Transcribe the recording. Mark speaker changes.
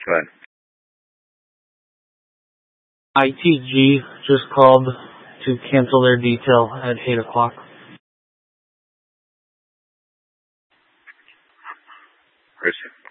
Speaker 1: Right.
Speaker 2: ITG just called to cancel their detail at 8 o'clock.
Speaker 1: Person.